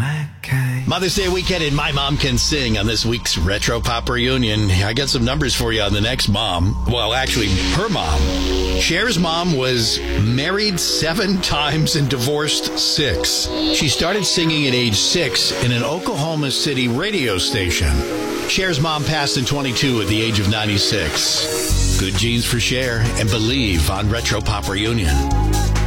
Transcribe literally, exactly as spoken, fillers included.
my kind. Mother's Day weekend and My Mom Can Sing on this week's Retro Pop Reunion. I got some numbers for you on the next mom. Well, actually, her mom. Cher's mom was married seven times and divorced six. She started singing at age six in an Oklahoma City radio station. Cher's mom passed in twenty-two at the age of ninety-six. Good genes for Cher and Believe on Retro Pop Reunion.